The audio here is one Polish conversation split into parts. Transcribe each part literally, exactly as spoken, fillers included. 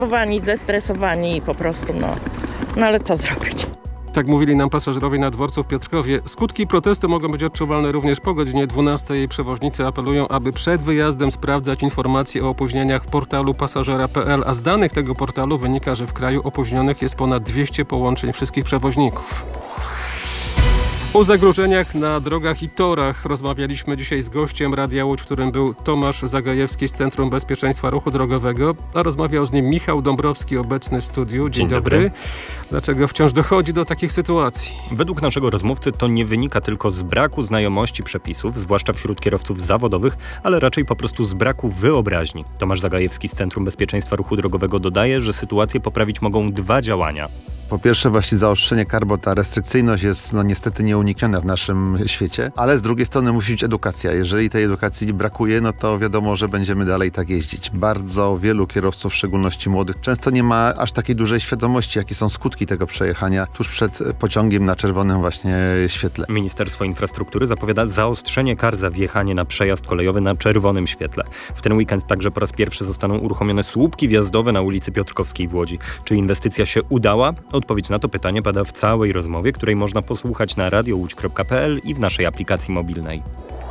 Zestresowani i po prostu, no, no ale co zrobić? Tak mówili nam pasażerowie na dworcu w Piotrkowie. Skutki protestu mogą być odczuwalne również po godzinie dwunastej. Przewoźnicy apelują, aby przed wyjazdem sprawdzać informacje o opóźnieniach w portalu pasażera kropka pe el, a z danych tego portalu wynika, że w kraju opóźnionych jest ponad dwieście połączeń wszystkich przewoźników. O zagrożeniach na drogach i torach rozmawialiśmy dzisiaj z gościem Radia Łódź, którym był Tomasz Zagajewski z Centrum Bezpieczeństwa Ruchu Drogowego, a rozmawiał z nim Michał Dąbrowski, obecny w studiu. Dzień, Dzień dobry. dobry. Dlaczego wciąż dochodzi do takich sytuacji? Według naszego rozmówcy to nie wynika tylko z braku znajomości przepisów, zwłaszcza wśród kierowców zawodowych, ale raczej po prostu z braku wyobraźni. Tomasz Zagajewski z Centrum Bezpieczeństwa Ruchu Drogowego dodaje, że sytuację poprawić mogą dwa działania. Po pierwsze właśnie zaostrzenie kar, bo ta restrykcyjność jest no niestety nieunikniona w naszym świecie, ale z drugiej strony musi być edukacja. Jeżeli tej edukacji brakuje, no to wiadomo, że będziemy dalej tak jeździć. Bardzo wielu kierowców, w szczególności młodych, często nie ma aż takiej dużej świadomości, jakie są skutki tego przejechania tuż przed pociągiem na czerwonym właśnie świetle. Ministerstwo Infrastruktury zapowiada zaostrzenie kar za wjechanie na przejazd kolejowy na czerwonym świetle. W ten weekend także po raz pierwszy zostaną uruchomione słupki wjazdowe na ulicy Piotrkowskiej w Łodzi. Czy inwestycja się udała? Odpowiedź na to pytanie pada w całej rozmowie, której można posłuchać na radio łódź kropka pe el i w naszej aplikacji mobilnej.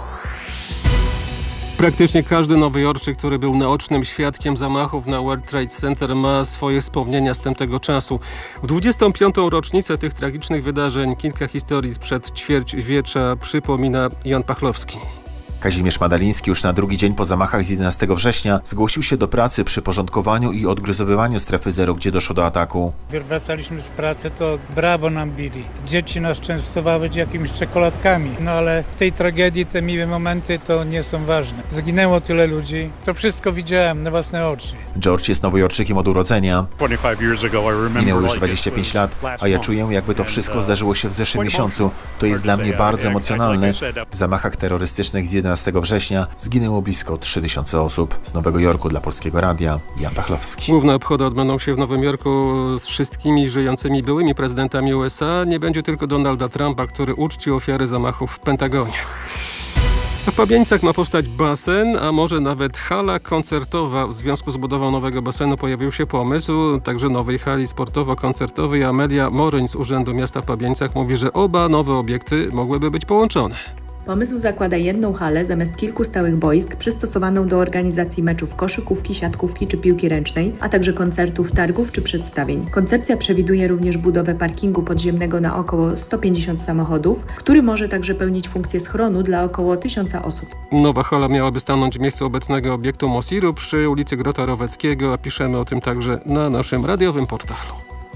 Praktycznie każdy nowojorczyk, który był naocznym świadkiem zamachów na World Trade Center, ma swoje wspomnienia z tamtego czasu. W dwudziestą piątą rocznicę tych tragicznych wydarzeń kilka historii sprzed ćwierćwiecza przypomina Jan Pachlowski. Kazimierz Madaliński już na drugi dzień po zamachach z jedenastego września zgłosił się do pracy przy porządkowaniu i odgruzowywaniu strefy zero, gdzie doszło do ataku. Jak wracaliśmy z pracy, to brawo nam bili. Dzieci nas częstowały jakimiś czekoladkami. No ale w tej tragedii te miłe momenty to nie są ważne. Zginęło tyle ludzi. To wszystko widziałem na własne oczy. George jest nowojorczykiem od urodzenia. Minęło już dwadzieścia pięć lat, a ja czuję, jakby to wszystko zdarzyło się w zeszłym miesiącu. To jest dla mnie bardzo emocjonalne. W zamachach terrorystycznych z jedenastego września zginęło blisko trzy tysiące osób. Z Nowego Jorku dla Polskiego Radia, Jan Pachlowski. Główne obchody odbędą się w Nowym Jorku z wszystkimi żyjącymi byłymi prezydentami U S A. Nie będzie tylko Donalda Trumpa, który uczci ofiary zamachów w Pentagonie. W Pabiańcach ma powstać basen, a może nawet hala koncertowa. W związku z budową nowego basenu pojawił się pomysł także nowej hali sportowo-koncertowej. Amelia Moryń z Urzędu Miasta w Pabiańcach mówi, że oba nowe obiekty mogłyby być połączone. Pomysł zakłada jedną halę zamiast kilku stałych boisk przystosowaną do organizacji meczów koszykówki, siatkówki czy piłki ręcznej, a także koncertów, targów czy przedstawień. Koncepcja przewiduje również budowę parkingu podziemnego na około sto pięćdziesiąt samochodów, który może także pełnić funkcję schronu dla około tysiąca osób. Nowa hala miałaby stanąć w miejscu obecnego obiektu Mosiru przy ulicy Grota Roweckiego, a piszemy o tym także na naszym radiowym portalu.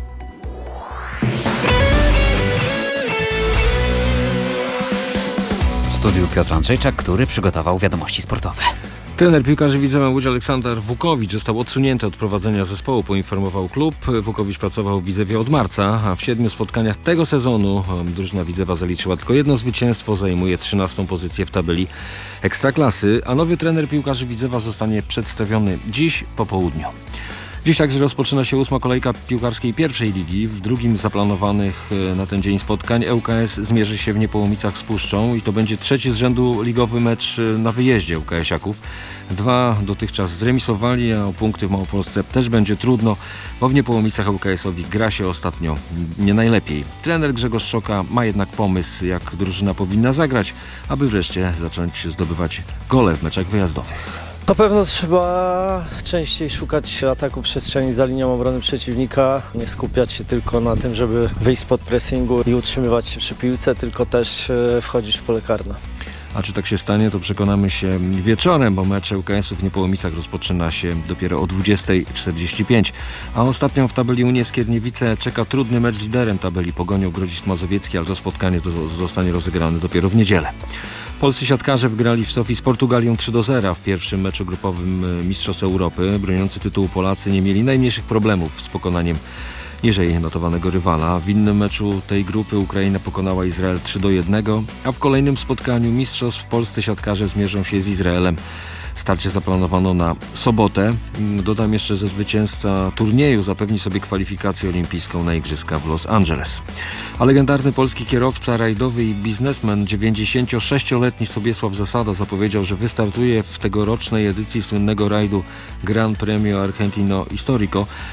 W studiu Piotr Andrzejczak, który przygotował wiadomości sportowe. Trener piłkarzy Widzewa Łódź Aleksander Wukowicz został odsunięty od prowadzenia zespołu, poinformował klub. Wukowicz pracował w Widzewie od marca, a w siedmiu spotkaniach tego sezonu drużyna Widzewa zaliczyła tylko jedno zwycięstwo, zajmuje trzynastą pozycję w tabeli Ekstraklasy, a nowy trener piłkarzy Widzewa zostanie przedstawiony dziś po południu. Dziś także rozpoczyna się ósma kolejka piłkarskiej pierwszej ligi. W drugim z zaplanowanych na ten dzień spotkań L K S zmierzy się w Niepołomicach z Puszczą i to będzie trzeci z rzędu ligowy mecz na wyjeździe L K S-iaków. Dwa dotychczas zremisowali, a o punkty w Małopolsce też będzie trudno, bo w Niepołomicach L K S-owi gra się ostatnio nie najlepiej. Trener Grzegorz Szoka ma jednak pomysł, jak drużyna powinna zagrać, aby wreszcie zacząć zdobywać gole w meczach wyjazdowych. Na pewno trzeba częściej szukać ataku przestrzeni za linią obrony przeciwnika, nie skupiać się tylko na tym, żeby wyjść spod pressingu i utrzymywać się przy piłce, tylko też wchodzić w pole karne. A czy tak się stanie, to przekonamy się wieczorem, bo mecz L K S-u w Niepołomicach rozpoczyna się dopiero o dwudziesta czterdzieści pięć. A ostatnią w tabeli Unię Skierniewice czeka trudny mecz z liderem tabeli Pogonią Grodzisk Mazowiecki, ale to spotkanie to zostanie rozegrane dopiero w niedzielę. Polscy siatkarze wygrali w Sofii z Portugalią trzy do zera w pierwszym meczu grupowym Mistrzostw Europy. Broniący tytułu Polacy nie mieli najmniejszych problemów z pokonaniem niżej notowanego rywala. W innym meczu tej grupy Ukraina pokonała Izrael trzy do jednego, a w kolejnym spotkaniu mistrzostw polscy siatkarze zmierzą się z Izraelem Starcie zaplanowano na sobotę. Dodam jeszcze, że zwycięzca turnieju zapewni sobie kwalifikację olimpijską na Igrzyska w Los Angeles. A legendarny polski kierowca rajdowy i biznesmen, dziewięćdziesięciosześcioletni Sobiesław Zasada zapowiedział, że wystartuje w tegorocznej edycji słynnego rajdu Gran Premio Argentino Histórico.